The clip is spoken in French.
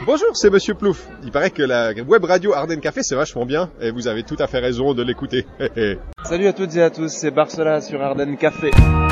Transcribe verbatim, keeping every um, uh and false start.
Bonjour, c'est Monsieur Plouf. Il paraît que la web radio Ardennes Café, c'est vachement bien et vous avez tout à fait raison de l'écouter. Salut à toutes et à tous, c'est Barcela sur Ardennes Café.